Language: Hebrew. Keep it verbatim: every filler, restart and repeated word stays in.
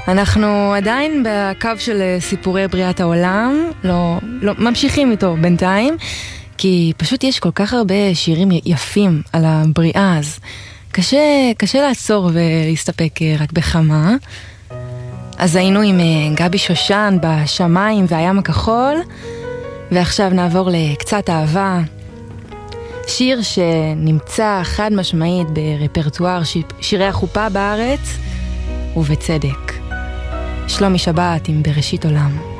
אנחנו עדיין בקו של סיפורי בריאת העולם, לא, לא, ממשיכים איתו בינתיים, כי פשוט יש כל כך הרבה שירים יפים על הבריאה, אז קשה, קשה לעצור ולהסתפק רק בכמה. אז היינו עם גבי שושן בשמיים והים הכחול, ועכשיו נעבור לקצת אהבה. שיר שנמצא חד משמעית ברפרטואר שירי החופה בארץ, ובצדק. שלומי שבת עם בראשית עולם.